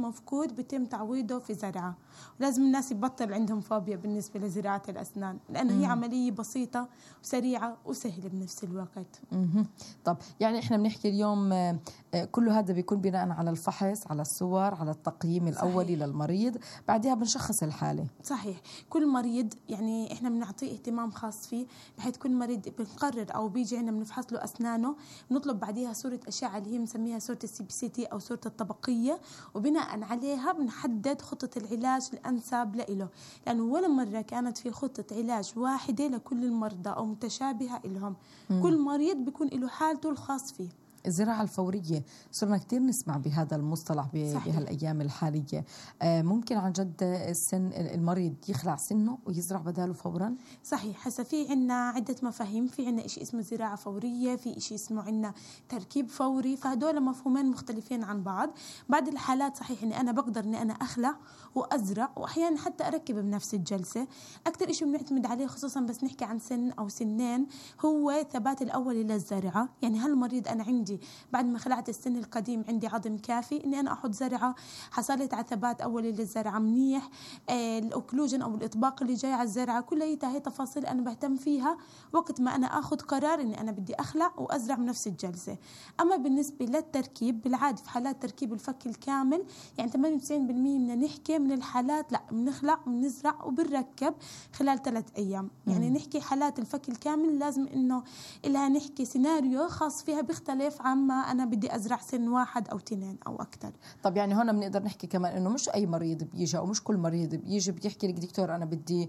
مفقود بيتم تعويضه في زرعة. ولازم الناس يبطل عندهم فوبيا بالنسبة لزراعة الأسنان، لأنه هي عملية بسيطة وسريعة وسهلة بنفس الوقت. طب يعني إحنا بنحكي اليوم كل هذا بيكون بناء على الفحص، على الصور، على التقييم الأولي للمريض، بعدها بنشخص الحالة. صحيح. كل مريض يعني إحنا بنعطيه اهتمام خاص فيه، بحيث كل مريض بنقرر أو بيجي عندنا بنفحص له أسنانه، بنطلب بعديها صورة أشعة اللي هي بنسميها صورة CBCT أو صورة الطبقية، وبناء عليها بنحدد خطة العلاج الأنسب له، لأنه ولا مرة كانت في خطة علاج واحدة لكل المرضى أو متشابهة لهم. كل مريض بيكون له حالته الخاص فيه. الزراعة الفورية صرنا كتير نسمع بهذا المصطلح بهالأيام الحالية. ممكن عن جد المريض يخلع سنه ويزرع بداله فورا؟ صحيح. هسا في عنا عدة مفاهيم، في عنا إشي اسمه زراعة فورية، في إشي اسمه عنا تركيب فوري، فهدول مفهومين مختلفين عن بعض. بعض الحالات صحيح إني أنا بقدر إني أنا أخلع وأزرع، وأحيانا حتى أركب بنفس الجلسة. أكثر إشي بنعتمد عليه خصوصا بس نحكي عن سن أو سنين هو ثبات الأولي للزرعة. يعني هل المريض أنا عندي بعد ما خلعت السن القديم عندي عظم كافي إني أنا أحط زرعة، حصلت على ثبات أولي للزرعة منيح، الأوكلوجن أو الإطباق اللي جاي على الزرعة، كلها هي تفاصيل أنا بهتم فيها وقت ما أنا أخذ قرار إني أنا بدي أخلع وأزرع بنفس الجلسة. أما بالنسبة للتركيب بالعادة في حالات تركيب الفك الكامل يعني 98% من نحكي من الحالات لا بنخلع وبنزرع وبنركب خلال 3 أيام. يعني نحكي حالات الفك الكامل لازم إنه إلها نحكي سيناريو خاص فيها بيختلف عما أنا بدي أزرع سن 1 أو 2 أو أكثر. طب يعني هون بنقدر نحكي كمان إنه مش أي مريض بيجي أو مش كل مريض بيجي بيحكي لك دكتور أنا بدي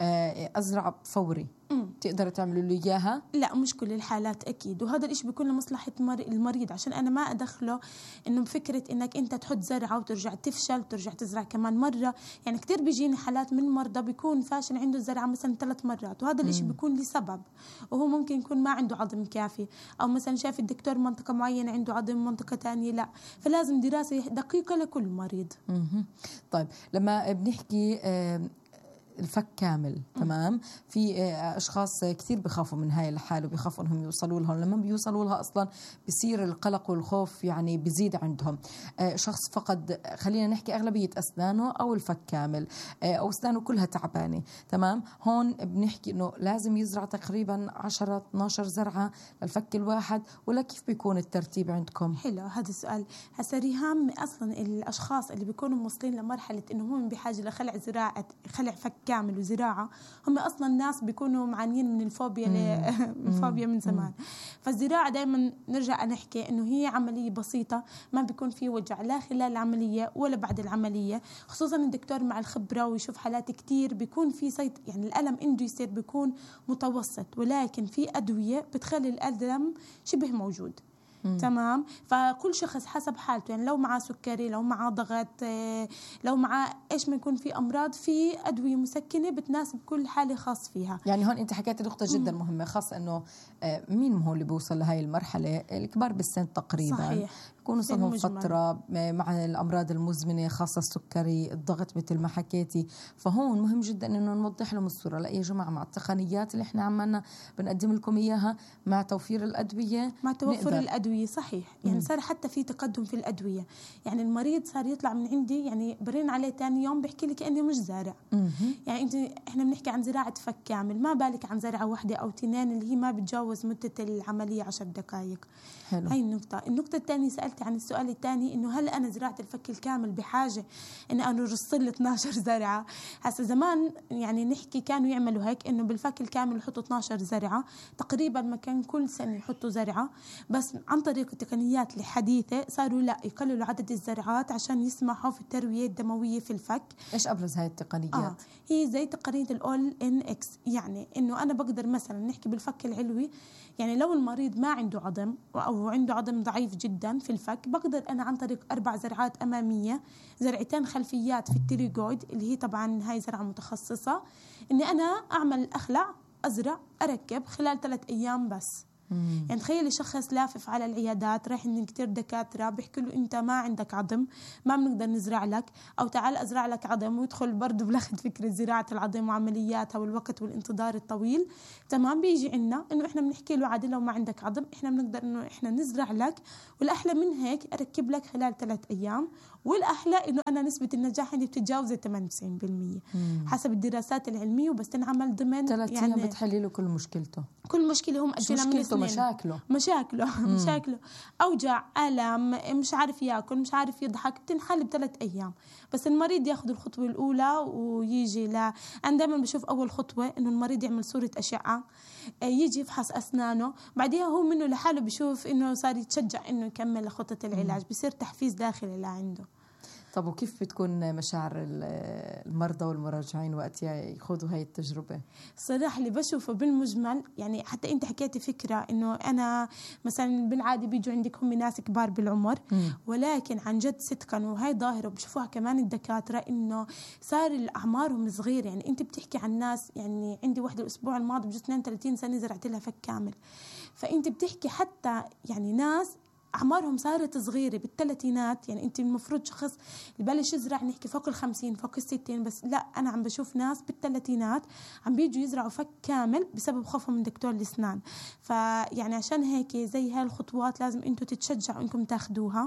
أزرع فوري، تقدر تعملوا له إياها؟ لا مش كل الحالات أكيد، وهذا الإشي بيكون لمصلحة المريض، عشان أنا ما أدخله إنه بفكرة إنك أنت تحط زرعة وترجع تفشل وترجع تزرع كمان مرة. يعني كتير بيجيني حالات من مرضى بيكون فاشل عنده الزرعة مثلا 3 مرات، وهذا الإشي بيكون لسبب، وهو ممكن يكون ما عنده عظم كافي، أو مثلا شاف الدكتور منطقة معينة عنده عظم منطقة تانية لا، فلازم دراسة دقيقة لكل مريض. طيب لما بنحكي الفك كامل تمام، في أشخاص كثير بخافوا من هاي الحالة وبيخافوا أنهم يوصلوا لها، لما بيوصلوا لها أصلا بيصير القلق والخوف يعني بيزيد عندهم. شخص فقد خلينا نحكي أغلبية أسنانه أو الفك كامل أو أسنانه كلها تعبانة تمام، هون بنحكي أنه لازم يزرع تقريبا 10-12 زرعة للفك الواحد، ولا كيف بيكون الترتيب عندكم؟ حلو هذا السؤال. هسا ريهام أصلا الأشخاص اللي بيكونوا موصلين لمرحلة إنه هم بحاجة لخلع خلع فك كامل وزراعة، هم أصلا الناس بيكونوا معانين من الفوبيا الفوبيا من زمان. فالزراعة دائما نرجع نحكي إنه هي عملية بسيطة، ما بيكون في وجع لا خلال العملية ولا بعد العملية، خصوصا الدكتور مع الخبرة ويشوف حالات كتير بيكون في يعني الألم عنده يصير بيكون متوسط، ولكن في أدوية بتخلي الألم شبه موجود. تمام. فكل شخص حسب حالته، يعني لو معاه سكري، لو معاه ضغط، لو معاه ايش ما يكون في امراض، في ادويه مسكنه بتناسب كل حاله خاص فيها. يعني هون انت حكيت نقطه جدا مهمه، خاصه انه مين هو اللي بيوصل لهي المرحله؟ الكبار بالسن تقريبا. صحيح. يكونوا صاروا فتره مع الامراض المزمنه خاصه السكري الضغط مثل ما حكيتي، فهون مهم جدا انه نوضح لهم الصوره. لا يا جماعه مع التقنيات اللي احنا عمالنا بنقدم لكم اياها، مع توفير الادويه، مع توفر الادويه صحيح. يعني صار حتى في تقدم في الادويه، يعني المريض صار يطلع من عندي يعني برن عليه ثاني يوم بيحكي لي كاني مش زارع. يعني احنا بنحكي عن زراعه فك كامل، ما بالك عن زرعه 1 أو 2 اللي هي ما بتجاوز مده العمليه 10 دقائق. حلو. هاي النقطه الثانيه سالتي عن السؤال الثاني انه هل انا زراعه الفك الكامل بحاجه ان انا ارص لي 12 زرعه؟ هسه زمان يعني نحكي كانوا يعملوا هيك انه بالفك الكامل يحطوا 12 زرعه تقريبا، ما كان كل سنه يحطوا زرعه، بس عن طريق التقنيات الحديثه صاروا لا يقللوا عدد الزرعات عشان يسمحوا في الترويه الدمويه في الفك. ايش ابرز هاي التقنيات؟ هي زي تقنيه الأول إن إكس، يعني انه انا بقدر مثلا نحكي بالفك العلوي، يعني لو المريض ما عنده عظم او عنده عظم ضعيف جدا في الفك، بقدر انا عن طريق 4 زرعات اماميه، زرعتين خلفيات في التريجويد اللي هي طبعا هاي زرعه متخصصه، اني انا اعمل اخلع ازرع اركب خلال 3 أيام بس. يعني تخيلي شخص لافف على العيادات، رايح عند كتير دكاتره بيحكوا له انت ما عندك عظم، ما بنقدر نزرع لك، او تعال ازرع لك عظم، ويدخل برضه بلخت فكره زراعه العظم وعملياتها والوقت والانتظار الطويل. تمام. بيجي عنا انه احنا بنحكي له عادي لو ما عندك عظم احنا بنقدر انه احنا نزرع لك، والاحلى من هيك اركب لك خلال 3 أيام، والأحلى إنه أنا نسبة النجاح عندي بتتجاوز 98% حسب الدراسات العلمية، وبس تنعمل ضمن 3 أيام بتحلي له كل مشكلته. كل مشكلة هم أجلها من مشكلته مشاكله أوجع، ألم، مش عارف يأكل، مش عارف يضحك، بتنحل ب3 أيام. بس المريض ياخذ الخطوة الأولى ويجي أنا دائما بشوف أول خطوة إنه المريض يعمل صورة أشعة، يجي يفحص أسنانه، بعدها هو منه لحاله بشوف إنه صار يتشجع إنه يكمل خطة العلاج، بصير تحفيز داخلي لعنده. طب وكيف بتكون مشاعر المرضى والمراجعين وقت يخوضوا هاي التجربة؟ الصراحة اللي بشوفه بالمجمل، يعني حتى أنت حكيتي فكرة إنه أنا مثلا بالعادة بيجوا عندك هم ناس كبار بالعمر، ولكن عن جد صدقا وهي ظاهرة وبشوفوها كمان الدكاترة إنه صار أعمارهم صغير. يعني أنت بتحكي عن ناس، يعني عندي واحدة الأسبوع الماضي بجوز 32 سنة زرعت لها فك كامل، فأنت بتحكي حتى يعني ناس أعمارهم صارت صغيرة بالثلاثينات. يعني أنت المفروض شخص يبلش يزرع نحكي فوق 50 فوق 60، بس لا، أنا عم بشوف ناس بالثلاثينات عم بيجوا يزرعوا فك كامل بسبب خوفهم من دكتور الأسنان. فيعني عشان هيك زي هاي الخطوات لازم أنتوا تتشجعوا إنكم تاخدوها.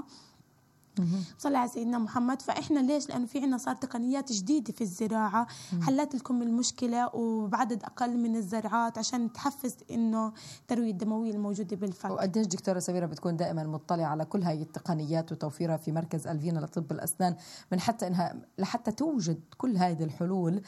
صلى على سيدنا محمد. فإحنا ليش؟ لأنه في عنا صار تقنيات جديدة في الزراعة حلت لكم المشكلة وبعدد أقل من الزرعات عشان تحفز إنه التروية الدموية الموجودة بالفك. وقديش دكتورة سميرة بتكون دائما مطلعة على كل هاي التقنيات وتوفيرها في مركز ألفينا لطب الأسنان، من حتى إنها لحتى توجد كل هذه الحلول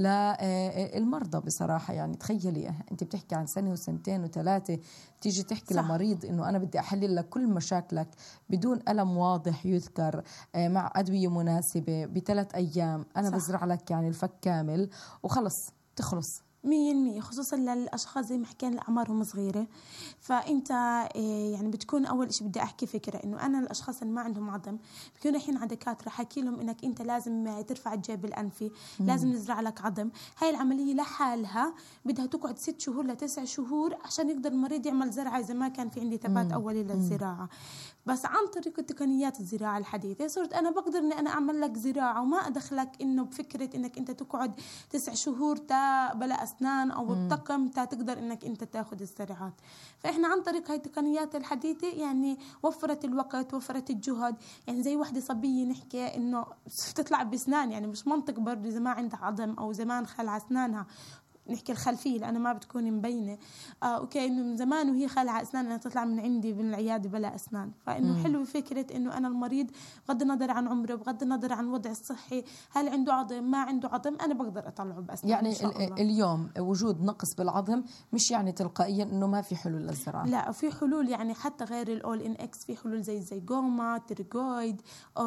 للمرضى بصراحة. يعني تخيلي أنت بتحكي عن سنة وسنتين و3 تيجي تحكي لمريض إنه أنا بدي أحلل لك كل مشاكلك بدون ألم واضح يذكر، مع أدوية مناسبة ب3 أيام، أنا صح. بزرع لك يعني الفك كامل وخلص تخلص 100%، خصوصا للأشخاص زي ما حكينا أعمارهم صغيرة. فأنت يعني بتكون أول شيء بدي أحكي فكرة إنه أنا الأشخاص اللي ما عندهم عظم بيكونوا الحين على دكاترة حكي لهم إنك أنت لازم ترفع الجيب الأنفي، لازم نزرع لك عظم. هاي العملية لحالها بدها تقعد 6 شهور ل9 شهور عشان يقدر المريض يعمل زرعة إذا ما كان في عندي ثبات أولي للزراعة. بس عن طريق التقنيات الزراعة الحديثة صرت أنا بقدر إني أنا أعمل لك زراعة وما أدخلك إنه بفكرة إنك أنت تقعد 9 شهور بلا أسنان أو بطقم تقدر إنك أنت تأخذ الزراعات. فإحنا عن طريق هاي التقنيات الحديثة يعني وفرت الوقت، وفرت الجهد. يعني زي وحدة صبية نحكي إنه تطلع بأسنان، يعني مش منطق برضه إذا ما عندها عظم أو زمان خلع أسنانها، نحكي الخلفية لأنه ما بتكون مبينة. أوكي، إنه من زمان وهي خلع أسنان أنا تطلع من عندي بالعيادة بلا أسنان. فإنه حلو فكرة إنه أنا المريض بغض النظر عن عمره، بغض النظر عن وضع الصحي، هل عنده عظم ما عنده عظم، أنا بقدر أطلعه بأسنان. يعني إن شاء الله. اليوم وجود نقص بالعظم مش يعني تلقائيا إنه ما في حلول للزراعة، لا، في حلول. يعني حتى غير الأول إن إكس في حلول زي الزيجوما، تيرجويد،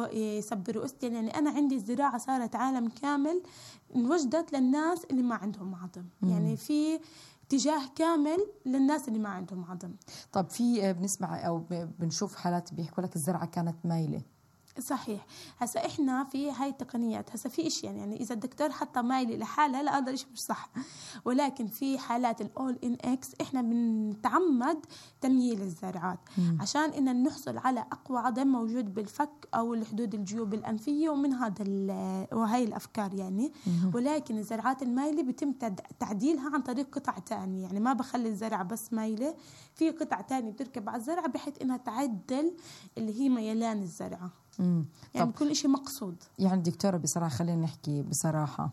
سبرو أستين. يعني أنا عندي الزراعة صارت عالم كامل انوجدت للناس اللي ما عندهم عظم. يعني في اتجاه كامل للناس اللي ما عندهم عظم. طب في بنسمع أو بنشوف حالات بيحكوا لك الزرعة كانت مايلة. صحيح. هسا احنا في هاي التقنيات هسا في اشي، يعني اذا الدكتور حتى مايلي لحالها لا هذا الاشي مش صح، ولكن في حالات الاول ان اكس احنا بنتعمد تمييل الزرعات عشان ان نحصل على اقوى عظم موجود بالفك او الحدود الجيوب الانفيه ومن هذا وهي الافكار يعني. ولكن الزرعات المايله بيتم تعديلها عن طريق قطع تانية. يعني ما بخلي الزرعه بس مايله، في قطع تانية بتركب على الزرعه بحيث انها تعدل اللي هي ميلان الزرعه. يعني كل شيء مقصود. يعني دكتورة بصراحة خلينا نحكي بصراحة،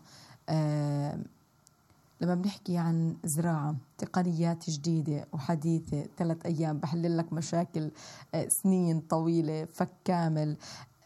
لما بنحكي عن زراعة تقنيات جديدة وحديثة 3 أيام بحلل لك مشاكل سنين طويلة فك كامل،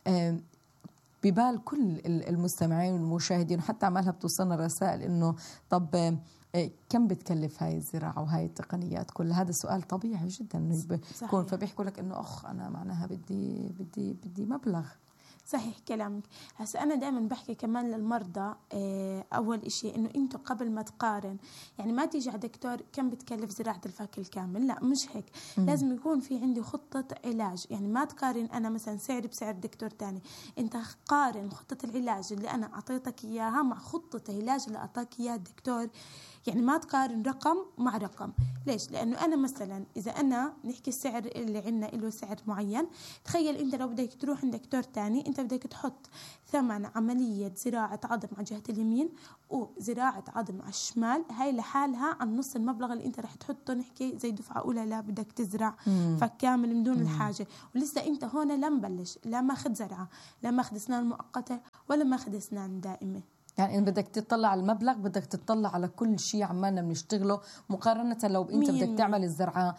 ببال كل المستمعين والمشاهدين وحتى عمالها بتوصلنا رسائل إنه طب كم بتكلف هاي الزراعة وهاي التقنيات؟ كل هذا سؤال طبيعي جدا إنه يكون، فبيحكوا لك إنه أنا معناها بدي مبلغ. صحيح كلامك. هسا أنا دائما بحكي كمان للمرضى أول إشي إنه أنتوا قبل ما تقارن، يعني ما تيجي على دكتور كم بتكلف زراعة الفك الكامل، لا مش هيك. لازم يكون في عندي خطة علاج. يعني ما تقارن أنا مثلا سعري بسعر دكتور تاني، أنت قارن خطة العلاج اللي أنا أعطيتك إياها مع خطة العلاج اللي أعطاك إياها الدكتور يعني ما تقارن رقم مع رقم. ليش؟ لأنه أنا مثلا إذا أنا نحكي السعر اللي عندنا له سعر معين، تخيل أنت لو بدك تروح عند دكتور تاني أنت بدك تحط ثمن عملية زراعة عظم على جهة اليمين وزراعة عظم على الشمال، هاي لحالها عن نص المبلغ اللي أنت رح تحطه، نحكي زي دفعة أولى لا بدك تزرع فكامل من دون الحاجة، ولسه أنت هون لا مبلش، لا ماخذ زرعة، لا ماخذ أسنان مؤقتة ولا ماخذ أسنان دائمة. يعني إن بدك تطلع على المبلغ بدك تطلع على كل شيء عمالنا بنشتغله، مقارنة لو أنت بدك تعمل الزرعة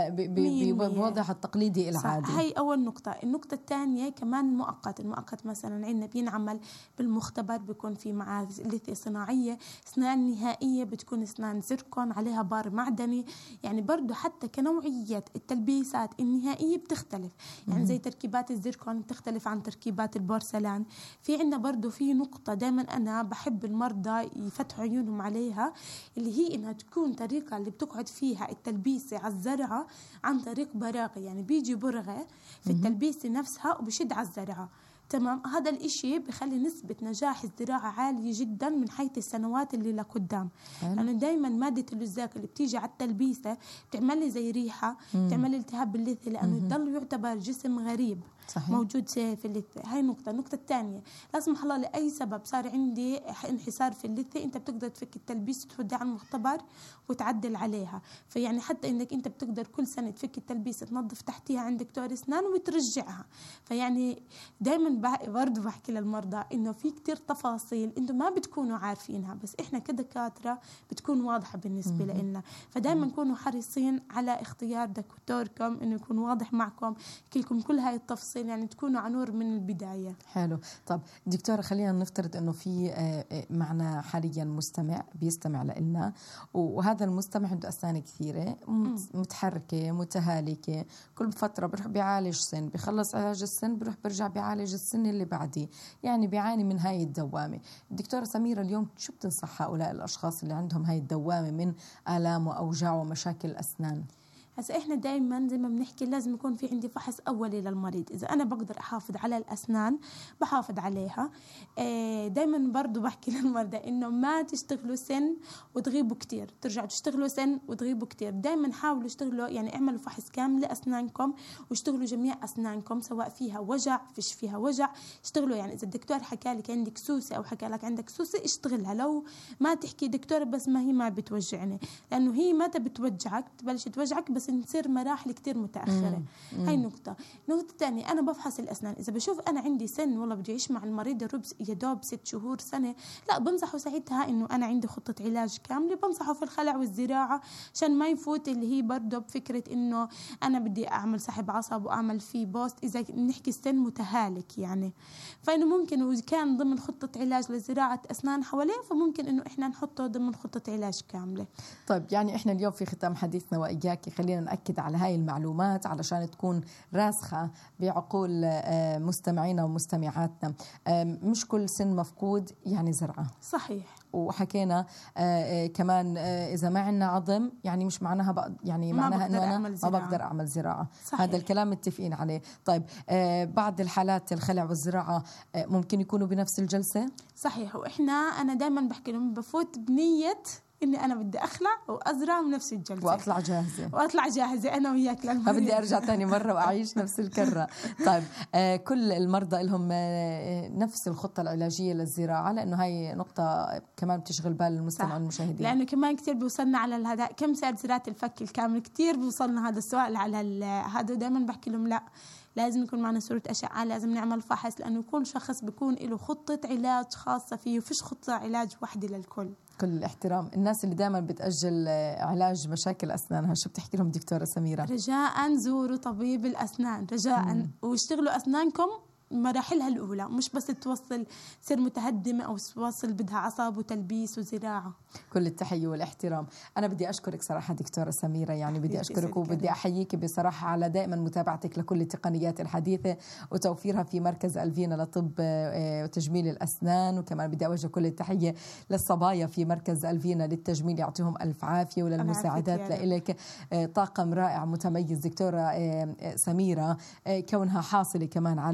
بوضعها التقليدي العادي. هاي أول نقطة. النقطة الثانية كمان المؤقت مثلا عندنا بينعمل بالمختبر، بيكون في معاه لثة صناعية، أسنان نهائية بتكون أسنان زركون عليها بار معدني، يعني برضو حتى كنوعية التلبيسات النهائية بتختلف، يعني زي تركيبات الزركون بتختلف عن تركيبات البورسلان. في عندنا برضو في نقطة دائما أنا بحب المرضى يفتحوا عيونهم عليها، اللي هي إنها تكون طريقة اللي بتقعد فيها التلبيسة على الزرعة عن طريق براغي، يعني بيجي برغة في التلبيسة نفسها وبشد على الزرعة. تمام. هذا الإشي بخلي نسبة نجاح الزراعة عالية جدا من حيث السنوات اللي لقدام، لأنه دايما مادة اللزاق اللي بتيجي على التلبيسة بتعمل لي زي ريحة، بتعمل لي التهاب باللثة، لأنه يضل يعتبر جسم غريب صحيح. موجود في اللثة. هاي نقطة. النقطة الثانية، لازم الله لأي سبب صار عندي انحسار في اللثة، أنت بتقدر تفك التلبيسة وتوديها على المختبر وتعدل عليها. فيعني حتى إنك أنت بتقدر كل سنة تفك التلبيسة تنظف تحتيها عند دكتور أسنان وترجعها. فيعني دايما برضو بحكي للمرضى إنه في كتير تفاصيل أنتم ما بتكونوا عارفينها، بس إحنا كدكاترة بتكون واضحة بالنسبة لنا. فدايما كونوا حريصين على اختيار دكتوركم إنه يكون واضح معكم، كلكم كل هاي التفاصيل، يعني تكونوا على نور من البداية. حلو. طب دكتورة خلينا نفترض إنه في معنا حاليا مستمع بيستمع لنا، وهذا المستمع عنده أسنان كثيرة متحركة متهالكة، كل فترة بروح بيعالج سن، بيخلص علاج السن بروح برجع بيعالج السن اللي بعديه، يعني بيعاني من هاي الدوامة. الدكتورة سميرة اليوم شو بتنصح هؤلاء الأشخاص اللي عندهم هاي الدوامة من آلام وأوجاع ومشاكل الأسنان؟ هسا احنا دائما زي ما بنحكي لازم يكون في عندي فحص اولي للمريض. اذا انا بقدر احافظ على الاسنان بحافظ عليها. دائما برضو بحكي للمرضى انه ما تشتغلوا سن وتغيبوا كتير، ترجعوا تشتغلوا سن وتغيبوا كتير. دائما حاولوا اشتغلوا، يعني اعملوا فحص كامل لاسنانكم واشتغلوا جميع اسنانكم، سواء فيها وجع فيش فيها وجع اشتغلوا. يعني اذا الدكتور حكى لك عندك سوسه او حكى لك عندك سوسه اشتغلها، لو ما تحكي دكتور بس ما هي ما بتوجعني، لانه هي متى بتوجعك تبلش توجعك بس نصير مراحل كتير متأخرة. هاي نقطة. نقطة تانية، أنا بفحص الأسنان. إذا بشوف أنا عندي سن والله بدي أعيش مع المريض يدوب 6 شهور سنة، لا بنصحه ساعتها إنه أنا عندي خطة علاج كاملة، بنصحه في الخلع والزراعة عشان ما يفوت اللي هي برضه بفكرة إنه أنا بدي أعمل سحب عصب وأعمل فيه بوست إذا نحكي السن متهالك يعني. فإنه ممكن وإذا كان ضمن خطة علاج لزراعة أسنان حواليه فممكن إنه إحنا نحطه ضمن خطة علاج كاملة. طيب يعني إحنا اليوم في ختام حديثنا وإياك خلينا نأكد على هاي المعلومات علشان تكون راسخة بعقول مستمعينا ومستمعاتنا. مش كل سن مفقود يعني زرعة. صحيح. وحكينا كمان إذا ما عندنا عظم يعني مش معناها يعني معناها إنه أنا ما بقدر أعمل زراعة. صحيح. هذا الكلام متفقين عليه. طيب بعض الحالات الخلع والزراعة ممكن يكونوا بنفس الجلسة؟ صحيح. أنا دائما بحكي لهم بفوت بنية إني أنا بدي أخلع وأزرع من نفس الجلسة وأطلع جاهزة أنا وياك للمريض. ما بدي أرجع تاني مرة وأعيش نفس الكرة. طيب كل المرضى لهم نفس الخطة العلاجية للزراعة؟ لأنه هاي نقطة كمان بتشغل بال المستمع والمشاهدين، لأنه كمان كتير بيوصلنا على هذا كم سعر زراعة الفك الكامل، كتير بيوصلنا هذا السؤال على هذا. دائما بحكي لهم لا، لازم يكون معنا صورة أشعة، لازم نعمل فحص، لأنه كل شخص بيكون له خطة علاج خاصة فيه، وفيش خطة علاج واحدة للكل. كل الاحترام. الناس اللي دائما بتأجل علاج مشاكل أسنانها شو بتحكي لهم دكتورة سميرة؟ رجاء زوروا طبيب الأسنان رجاء، واشتغلوا أسنانكم مراحلها الأولى، مش بس تصير متهدمة أو توصل بدها عصب وتلبيس وزراعة. كل التحية والاحترام. أنا بدي أشكرك صراحة دكتورة سميرة، يعني بدي أشكرك وبدي أحييك بصراحة على دائما متابعتك لكل التقنيات الحديثة وتوفيرها في مركز ألفينا لطب وتجميل الأسنان. وكمان بدي أوجه كل التحية للصبايا في مركز ألفينا للتجميل، يعطيهم ألف عافية، وللمساعدات لإلك. طاقم رائع متميز دكتورة سميرة، كونها حاصلة كمان على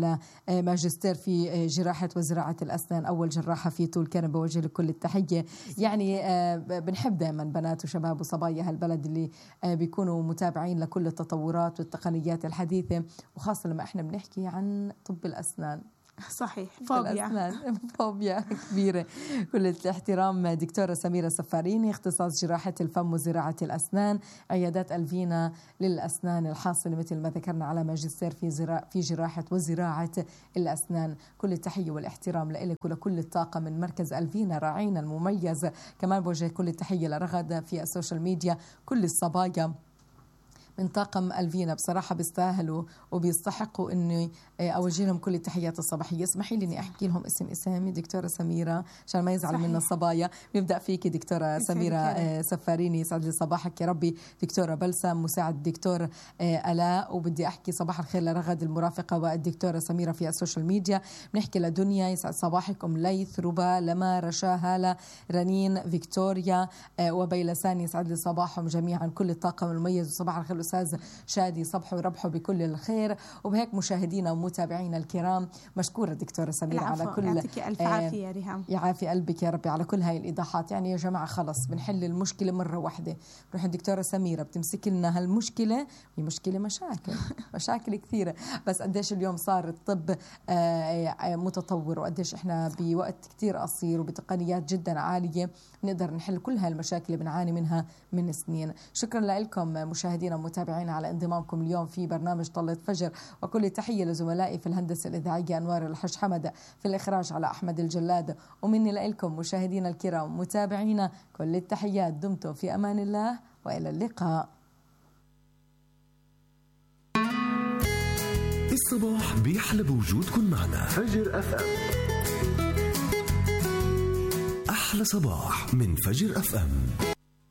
ماجستير في جراحة وزراعة الأسنان، أول جراحة في طول كرم، بوجه لكل التحية. يعني بنحب دائما بنات وشباب وصبايا هالبلد اللي بيكونوا متابعين لكل التطورات والتقنيات الحديثة، وخاصة لما احنا بنحكي عن طب الأسنان. صحيح، فوبيا كبيرة. كل الاحترام دكتورة سميرة سفاريني، اختصاص جراحة الفم وزراعة الأسنان، عيادات ألفينا للأسنان الحاصلة مثل ما ذكرنا على ماجستير في جراحة وزراعة الأسنان. كل التحية والاحترام لك ولكل الطاقم من مركز ألفينا راعينا المميز. كمان بوجه كل التحية لرغد في السوشيال ميديا. كل الصبايا من طاقم ألفينا بصراحة بيستاهلوا وبيستحقوا إني أوجه لهم كل التحيات الصباحية. اسمحي لي إني أحكي لهم اسامي دكتورة سميرة عشان ما يزعلوا منا الصبايا. بيبدأ فيك دكتورة سميرة سفاريني، يسعد لي صباحك يا ربي. دكتورة بلسم، مساعد دكتور آلاء. وبدي أحكي صباح الخير لرغد المرافقة والدكتورة سميرة في السوشيال ميديا. بنحكي لدنيا، يسعد صباحك. أم ليث، ربا، لما، رشا، هالة، رنين، فيكتوريا وبيلسان، يسعد لي صباحهم جميعا كل الطاقم المميز. وصباح الخير أستاذ شادي، صبحوا وربحوا بكل الخير. وبهيك مشاهدينا ومتابعينا الكرام، مشكورة دكتورة سميرة على كل، يعطيك ألف عافية يا ريهام، يعافي قلبك يا ربي على كل هاي الإيضاحات. يعني يا جماعة خلص بنحل المشكلة مرة واحدة. بروح الدكتورة سميرة بتمسك لنا هالمشكلة، هي مشكلة مشاكل كثيرة، بس قديش اليوم صار الطب متطور، وقديش احنا بوقت كتير قصير وبتقنيات جدا عالية نقدر نحل كل هاي المشاكل اللي بنعاني منها من سنين. شكرا لكم مشاهدينا ومتابعينا على انضمامكم اليوم في برنامج طلة فجر، وكل التحية لزملائي في الهندسة الإذاعية أنوار الحج حمد، في الإخراج على أحمد الجلاد، ومني لكم مشاهدينا الكرام متابعينا كل التحيات. دمتم في أمان الله وإلى اللقاء. الصباح بيحلى بوجودكم معنا. فجر أف أم، أحلى صباح من فجر أف أم.